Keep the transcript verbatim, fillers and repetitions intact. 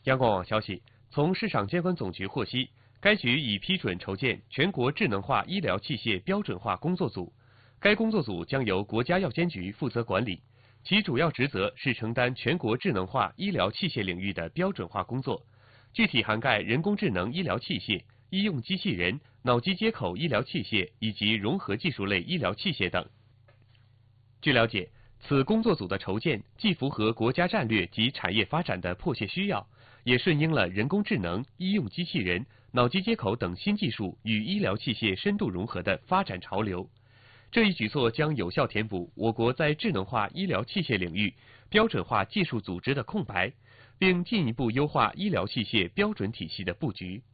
央广网消息，从市场监管总局获悉，该局已批准筹建全国智能化医疗器械标准化工作组。该工作组将由国家药监局负责管理，其主要职责是承担全国智能化医疗器械领域的标准化工作，具体涵盖人工智能医疗器械、医用机器人、脑机接口医疗器械以及融合技术类医疗器械等。据了解，此工作组的筹建既符合国家战略及产业发展的迫切需要，也顺应了人工智能、医用机器人、脑机接口等新技术与医疗器械深度融合的发展潮流。这一举措将有效填补我国在智能化医疗器械领域标准化技术组织的空白，并进一步优化医疗器械标准体系的布局。